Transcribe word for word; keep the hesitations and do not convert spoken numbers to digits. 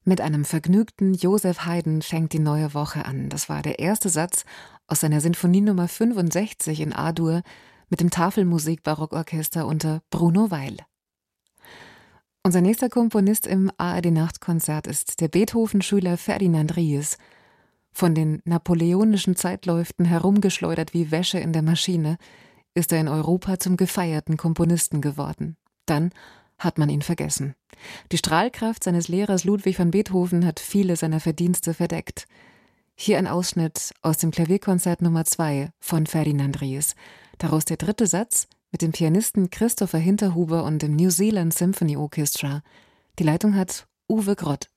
Mit einem vergnügten Joseph Haydn fängt die neue Woche an. Das war der erste Satz aus seiner Sinfonie Nummer fünfundsechzig in A-Dur mit dem Tafelmusik-Barockorchester unter Bruno Weil. Unser nächster Komponist im A R D-Nachtkonzert ist der Beethoven-Schüler Ferdinand Ries. Von den napoleonischen Zeitläuften herumgeschleudert wie Wäsche in der Maschine, ist er in Europa zum gefeierten Komponisten geworden. Dann hat man ihn vergessen. Die Strahlkraft seines Lehrers Ludwig van Beethoven hat viele seiner Verdienste verdeckt. Hier ein Ausschnitt aus dem Klavierkonzert Nummer zwei von Ferdinand Ries. Daraus der dritte Satz mit dem Pianisten Christopher Hinterhuber und dem New Zealand Symphony Orchestra. Die Leitung hat Uwe Grott.